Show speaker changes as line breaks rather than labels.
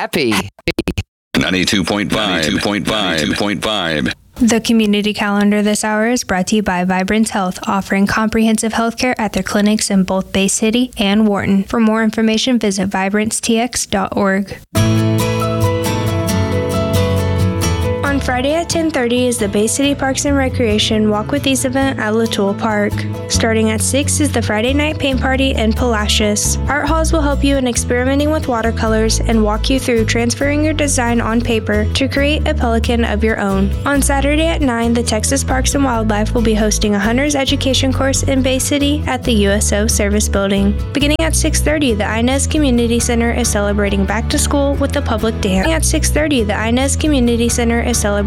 happy.
92.5.
The community calendar this hour is brought to you by Vibrance Health, offering comprehensive health care at their clinics in both Bay City and Wharton. For more information, visit vibranceTX.org. On Friday at 10:30 is the Bay City Parks and Recreation Walk with Ease event at Latoul Park. Starting at 6 is the Friday night paint party in Palacios. Art halls will help you in experimenting with watercolors and walk you through transferring your design on paper to create a pelican of your own. On Saturday at 9, the Texas Parks and Wildlife will be hosting a hunter's education course in Bay City at the USO Service Building. Beginning at 6:30, the Inez Community Center is celebrating back to school with the public dance. At 6:30, the Inez Community Center is celebrating